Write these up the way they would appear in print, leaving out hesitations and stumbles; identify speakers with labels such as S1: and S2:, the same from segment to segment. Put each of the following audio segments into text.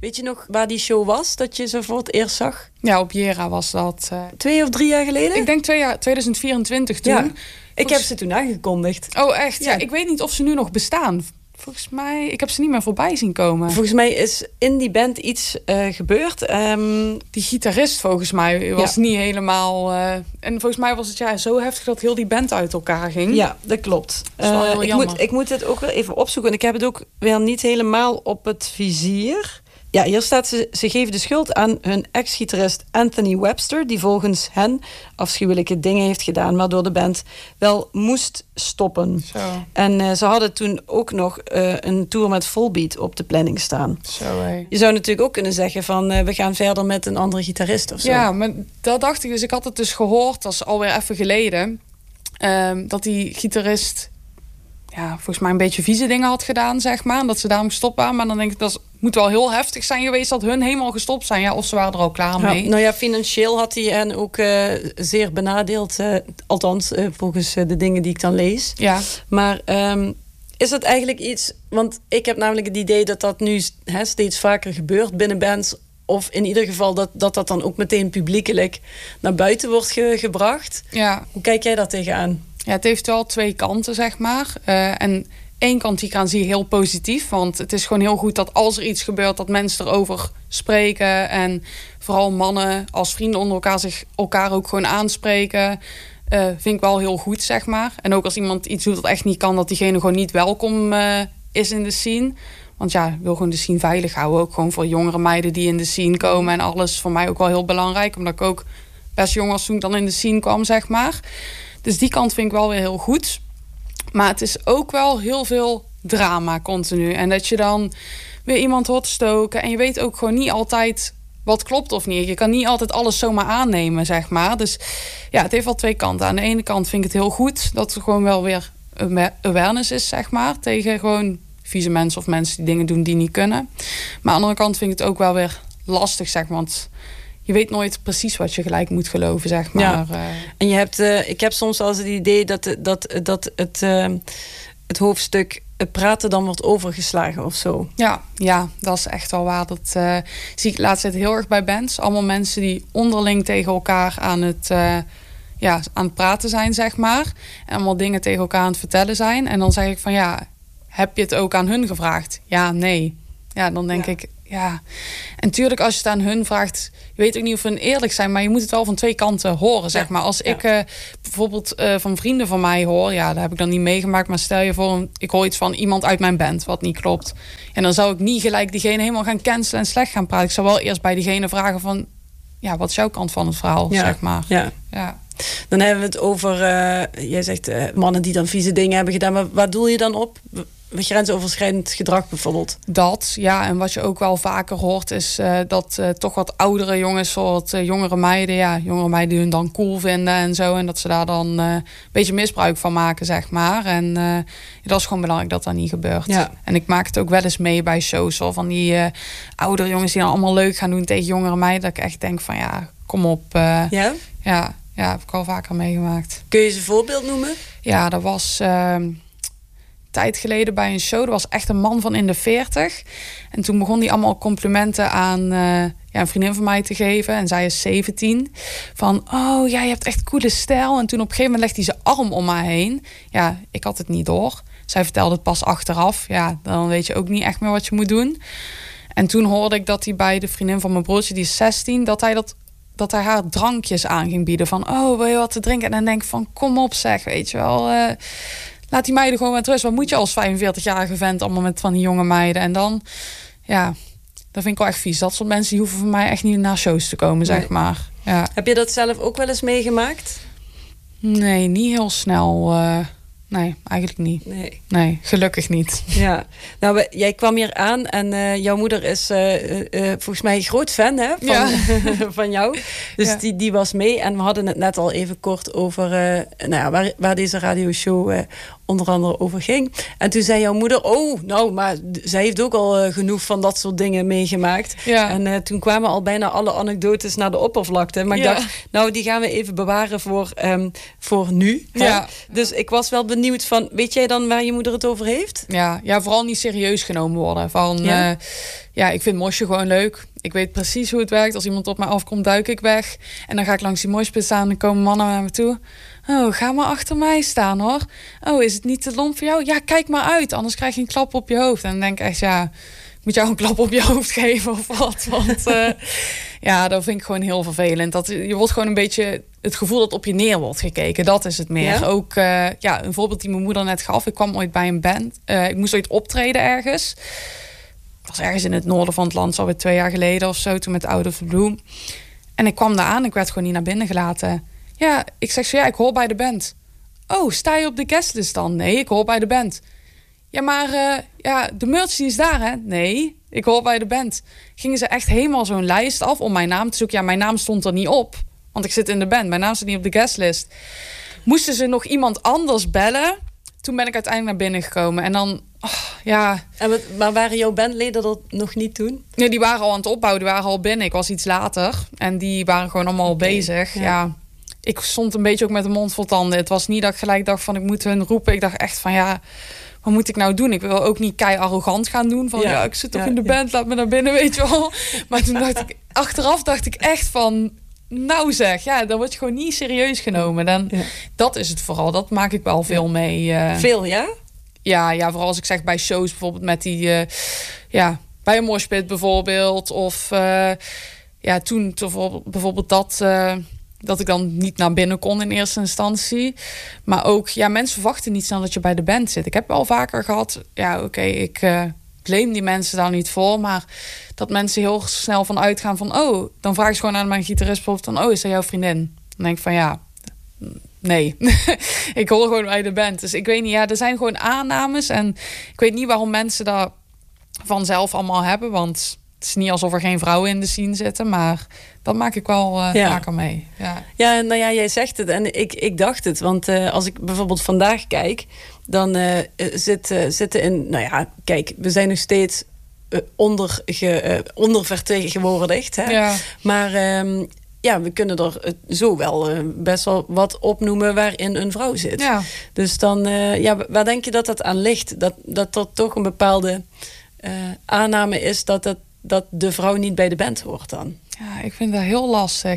S1: Weet je nog waar die show was, dat je ze voor het eerst zag?
S2: Ja, op Jera was dat.
S1: 2 of 3 jaar geleden?
S2: Ik denk 2024 toen.
S1: Ja. Ik heb ze toen aangekondigd.
S2: Oh, echt?
S1: Ja.
S2: Ja, ik weet niet of ze nu nog bestaan. Volgens mij, ik heb ze niet meer voorbij zien komen.
S1: Volgens mij is in die band iets gebeurd.
S2: Die gitarist volgens mij was niet helemaal... en volgens mij was het zo heftig dat heel die band uit elkaar ging.
S1: Ja, dat klopt.
S2: Dat is wel heel jammer.
S1: Ik moet het ook weer even opzoeken. Ik heb het ook weer niet helemaal op het vizier. Ja, hier staat ze geven de schuld aan hun ex-gitarist Anthony Webster, die volgens hen afschuwelijke dingen heeft gedaan, waardoor de band wel moest stoppen.
S2: Zo.
S1: En ze hadden toen ook nog een tour met Volbeat op de planning staan.
S2: Zo, hé.
S1: Je zou natuurlijk ook kunnen zeggen van we gaan verder met een andere gitarist of zo.
S2: Ja, maar dat dacht ik dus. Ik had het dus gehoord, dat is alweer even geleden, dat die gitarist volgens mij een beetje vieze dingen had gedaan, zeg maar. En dat ze daarom gestopt waren. Maar dan denk ik, dat moet wel heel heftig zijn geweest dat hun helemaal gestopt zijn. Ja, of ze waren er al klaar mee.
S1: Nou ja, financieel had hij hen ook zeer benadeeld. Althans, volgens de dingen die ik dan lees.
S2: Ja.
S1: Maar is dat eigenlijk iets... Want ik heb namelijk het idee dat nu steeds vaker gebeurt binnen bands. Of in ieder geval dat dan ook meteen publiekelijk naar buiten wordt gebracht.
S2: Ja.
S1: Hoe kijk jij daar tegenaan?
S2: Ja, het heeft wel 2 kanten, zeg maar. En 1 kant die zie je heel positief. Want het is gewoon heel goed dat als er iets gebeurt, dat mensen erover spreken. En vooral mannen als vrienden onder elkaar ook gewoon aanspreken. Vind ik wel heel goed, zeg maar. En ook als iemand iets doet dat echt niet kan, dat diegene gewoon niet welkom is in de scene. Want ja, ik wil gewoon de scene veilig houden. Ook gewoon voor jongere meiden die in de scene komen. En alles voor mij ook wel heel belangrijk. Omdat ik ook best jong was toen ik dan in de scene kwam, zeg maar. Dus die kant vind ik wel weer heel goed. Maar het is ook wel heel veel drama continu. En dat je dan weer iemand hoort stoken. En je weet ook gewoon niet altijd wat klopt of niet. Je kan niet altijd alles zomaar aannemen, zeg maar. Dus ja, het heeft wel 2 kanten. Aan de ene kant vind ik het heel goed dat er gewoon wel weer awareness is, zeg maar. Tegen gewoon vieze mensen of mensen die dingen doen die niet kunnen. Maar aan de andere kant vind ik het ook wel weer lastig, zeg maar. Want je weet nooit precies wat je gelijk moet geloven, zeg maar.
S1: Ja. En je hebt, ik heb soms wel eens het idee dat het hoofdstuk het praten dan wordt overgeslagen of zo.
S2: Ja, dat is echt wel waar. Dat zie ik de laatste tijd heel erg bij bands. Allemaal mensen die onderling tegen elkaar aan het praten zijn, zeg maar. En allemaal dingen tegen elkaar aan het vertellen zijn. En dan zeg ik van heb je het ook aan hun gevraagd? Ja, nee. Ja, dan denk ik, ja. En tuurlijk, als je het aan hun vraagt, je weet ook niet of hun eerlijk zijn, maar je moet het wel van 2 kanten horen, zeg maar. Als ik bijvoorbeeld van vrienden van mij hoor, dat heb ik dan niet meegemaakt, maar stel je voor, ik hoor iets van iemand uit mijn band wat niet klopt. En dan zou ik niet gelijk diegene helemaal gaan cancelen en slecht gaan praten. Ik zou wel eerst bij diegene vragen van, wat is jouw kant van het verhaal, zeg maar. Ja.
S1: Dan hebben we het over, jij zegt mannen die dan vieze dingen hebben gedaan, maar waar doel je dan op? Grensoverschrijdend gedrag bijvoorbeeld.
S2: Dat, ja. En wat je ook wel vaker hoort is dat toch wat oudere jongens, soort jongere meiden die hun dan cool vinden en zo. En dat ze daar dan een beetje misbruik van maken, zeg maar. En dat is gewoon belangrijk dat dat niet gebeurt.
S1: Ja.
S2: En ik maak het ook wel eens mee bij shows, hoor, van die oudere jongens die dan allemaal leuk gaan doen tegen jongere meiden. Dat ik echt denk van kom op.
S1: Ja?
S2: Ja, heb ik al vaker meegemaakt.
S1: Kun je ze een voorbeeld noemen?
S2: Ja, dat was tijd geleden bij een show. Er was echt een man van in de 40. En toen begon hij allemaal complimenten aan een vriendin van mij te geven. En zij is 17. Van, oh ja, je hebt echt coole stijl. En toen op een gegeven moment legde hij zijn arm om haar heen. Ja, ik had het niet door. Zij vertelde het pas achteraf. Ja, dan weet je ook niet echt meer wat je moet doen. En toen hoorde ik dat hij bij de vriendin van mijn broertje, die is 16... dat hij haar drankjes aan ging bieden. Van, oh, wil je wat te drinken? En dan denk ik van, kom op zeg, weet je wel. Laat die meiden gewoon met rust. Wat moet je als 45-jarige vent allemaal met van die jonge meiden? En dan, dat vind ik wel echt vies. Dat soort mensen die hoeven voor mij echt niet naar shows te komen, zeg maar. Ja.
S1: Heb je dat zelf ook wel eens meegemaakt?
S2: Nee, niet heel snel. Nee, eigenlijk niet. Nee, gelukkig niet.
S1: Ja, nou, jij kwam hier aan en jouw moeder is volgens mij een groot fan van jou. Dus die was mee en we hadden het net al even kort over waar deze radioshow onder andere over ging. En toen zei jouw moeder, maar zij heeft ook al genoeg van dat soort dingen meegemaakt.
S2: Ja.
S1: En toen kwamen al bijna alle anekdotes naar de oppervlakte. Maar ik dacht, die gaan we even bewaren voor nu.
S2: Ja.
S1: Dus ik was wel benieuwd van, weet jij dan waar je moeder het over heeft?
S2: Ja, vooral niet serieus genomen worden. Ik vind mosje gewoon leuk. Ik weet precies hoe het werkt. Als iemand op mij afkomt, duik ik weg. En dan ga ik langs die moshpit staan en dan komen mannen naar me toe. Oh, ga maar achter mij staan, hoor. Oh, is het niet te lomp voor jou? Ja, kijk maar uit, anders krijg je een klap op je hoofd. En dan denk ik echt, ik moet jou een klap op je hoofd geven of wat. Want dat vind ik gewoon heel vervelend. Je wordt gewoon een beetje het gevoel dat op je neer wordt gekeken. Dat is het meer. Ja? Ook een voorbeeld die mijn moeder net gaf. Ik kwam ooit bij een band. Ik moest ooit optreden ergens. Het was ergens in het noorden van het land, alweer 2 jaar geleden of zo, toen met Out of the Blue. En ik kwam daar aan, ik werd gewoon niet naar binnen gelaten. Ja, ik zeg zo, ik hoor bij de band. Oh, sta je op de guestlist dan? Nee, ik hoor bij de band. Ja, maar de merch die is daar, hè? Nee, ik hoor bij de band. Gingen ze echt helemaal zo'n lijst af om mijn naam te zoeken. Ja, mijn naam stond er niet op, want ik zit in de band. Mijn naam staat niet op de guestlist. Moesten ze nog iemand anders bellen? Toen ben ik uiteindelijk naar binnen gekomen. En dan,
S1: Maar waren jouw bandleden dat nog niet toen?
S2: Nee, die waren al aan het opbouwen. Die waren al binnen. Ik was iets later. En die waren gewoon allemaal bezig. Ja. Ik stond een beetje ook met de mond vol tanden. Het was niet dat ik gelijk dacht van, ik moet hun roepen. Ik dacht echt van, wat moet ik nou doen? Ik wil ook niet kei arrogant gaan doen. Van, ik zit toch in de band, laat me naar binnen, weet je wel. Maar toen achteraf dacht ik echt van, nou zeg, dan word je gewoon niet serieus genomen. Dat is het vooral. Dat maak ik wel veel mee.
S1: Veel, ja?
S2: Ja, vooral als ik zeg bij shows bijvoorbeeld met die... bij een moshpit bijvoorbeeld. Of toen bijvoorbeeld dat ik dan niet naar binnen kon in eerste instantie. Maar ook, mensen verwachten niet snel dat je bij de band zit. Ik heb wel vaker gehad, ik blame die mensen daar niet voor. Maar dat mensen heel snel van uitgaan van... dan vraag ik gewoon aan mijn gitarist bijvoorbeeld van... is dat jouw vriendin? Dan denk ik van nee. Ik hoor gewoon bij de band. Dus ik weet niet, er zijn gewoon aannames. En ik weet niet waarom mensen dat vanzelf allemaal hebben. Want het is niet alsof er geen vrouwen in de scene zitten. Maar dat maak ik wel vaker mee.
S1: Ja, jij zegt het. En ik dacht het. Want als ik bijvoorbeeld vandaag kijk... dan zitten in... kijk, we zijn nog steeds ondervertegenwoordigd. Hè? Ja. Maar... we kunnen er zo wel best wel wat opnoemen waarin een vrouw zit. Ja. Dus dan, waar denk je dat dat aan ligt? Dat er toch een bepaalde aanname is dat de vrouw niet bij de band hoort dan?
S2: Ja, ik vind dat heel lastig.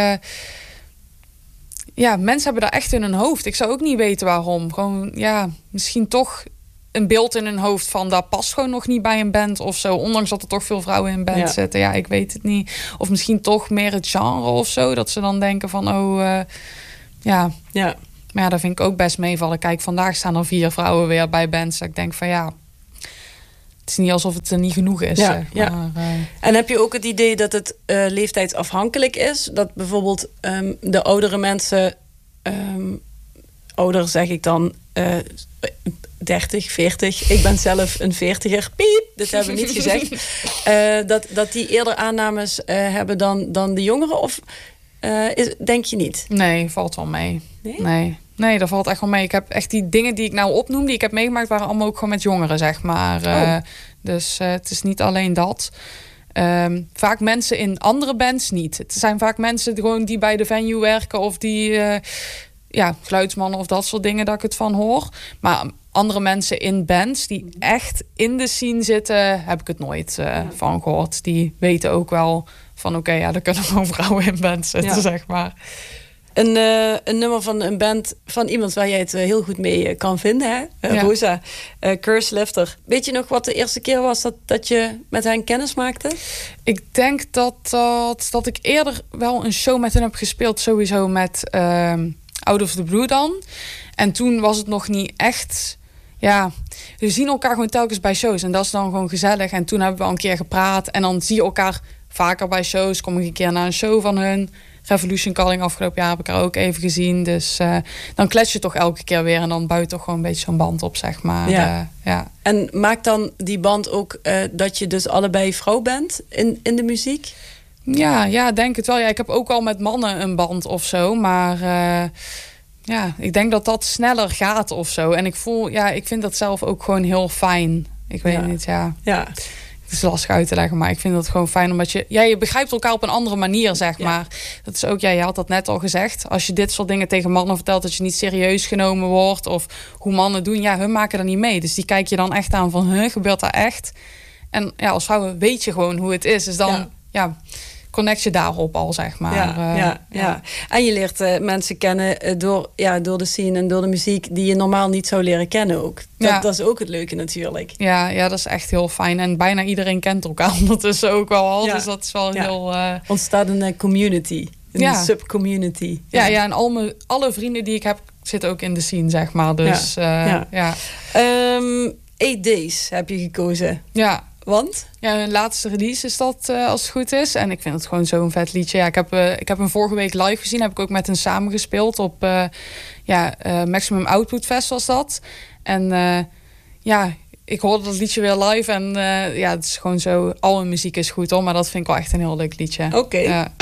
S2: Mensen hebben daar echt in hun hoofd. Ik zou ook niet weten waarom. Gewoon, misschien toch een beeld in hun hoofd van... dat past gewoon nog niet bij een band of zo. Ondanks dat er toch veel vrouwen in band zitten. Ja, ik weet het niet. Of misschien toch meer het genre of zo. Dat ze dan denken van, Maar dat vind ik ook best meevallen. Kijk, vandaag staan er 4 vrouwen weer bij bands. Dat ik denk van, het is niet alsof het er niet genoeg is.
S1: Ja, zeg maar. En heb je ook het idee dat het leeftijdsafhankelijk is? Dat bijvoorbeeld de oudere mensen... ouder zeg ik dan... 30, 40. Ik ben zelf een 40er. Piep, dit hebben we niet gezegd. Dat die eerder aannames hebben dan de jongeren? Of denk je niet?
S2: Nee, valt wel mee. Nee, dat valt echt wel mee. Ik heb echt die dingen die ik nou opnoem... die ik heb meegemaakt, waren allemaal ook gewoon met jongeren, zeg maar. Dus het is niet alleen dat. Vaak mensen in andere bands niet. Het zijn vaak mensen gewoon die bij de venue werken... of die... geluidsmannen of dat soort dingen dat ik het van hoor. Maar andere mensen in bands die echt in de scene zitten... heb ik het nooit van gehoord. Die weten ook wel van er kunnen gewoon vrouwen in bands zitten, zeg maar.
S1: Een nummer van een band van iemand waar jij het heel goed mee kan vinden, hè? Rosa, Curselifter. Weet je nog wat de eerste keer was dat je met hen kennis maakte?
S2: Ik denk dat ik eerder wel een show met hen heb gespeeld, sowieso met... Out of the Blue dan. En toen was het nog niet echt... we zien elkaar gewoon telkens bij shows. En dat is dan gewoon gezellig. En toen hebben we al een keer gepraat. En dan zie je elkaar vaker bij shows. Kom ik een keer naar een show van hun. Revolution Calling afgelopen jaar heb ik haar ook even gezien. Dus dan klets je toch elke keer weer. En dan bouwt toch gewoon een beetje zo'n band op, zeg maar. Ja.
S1: En maakt dan die band ook dat je dus allebei vrouw bent in de muziek?
S2: Ja, denk het wel. Ja, ik heb ook al met mannen een band of zo. Maar Ja, ik denk dat dat sneller gaat of zo. En ik vind dat zelf ook gewoon heel fijn. Ik weet niet, ja. Het is lastig uit te leggen, maar ik vind dat gewoon fijn. Omdat je begrijpt elkaar op een andere manier, zeg maar. Dat is ook, je had dat net al gezegd. Als je dit soort dingen tegen mannen vertelt, dat je niet serieus genomen wordt. Of hoe mannen doen, hun maken er niet mee. Dus die kijk je dan echt aan van, gebeurt dat echt? En als vrouwen weet je gewoon hoe het is. Dus dan, connect je daarop al, zeg maar.
S1: Ja. En je leert mensen kennen door de scene en door de muziek die je normaal niet zou leren kennen ook. Dat is ook het leuke natuurlijk.
S2: Ja, dat is echt heel fijn. En bijna iedereen kent elkaar ondertussen ook wel al. Dus dat is wel heel...
S1: Ontstaat een community. Een subcommunity.
S2: Ja, en alle vrienden die ik heb zitten ook in de scene, zeg maar. Dus
S1: 8 Days heb je gekozen.
S2: Ja.
S1: Want?
S2: Ja, hun laatste release is dat, als het goed is. En ik vind het gewoon zo'n vet liedje. Ja, ik heb hem vorige week live gezien. Heb ik ook met hen samengespeeld op Maximum Output Fest was dat. En ik hoorde dat liedje weer live. En het is gewoon zo... Al hun muziek is goed hoor. Maar dat vind ik wel echt een heel leuk liedje.
S1: Oké.